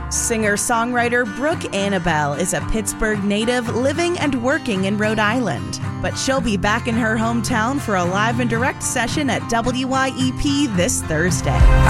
Singer-songwriter Brooke Annabelle is a Pittsburgh native living and working in Rhode Island, but she'll be back in her hometown for a live and direct session at WYEP this Thursday.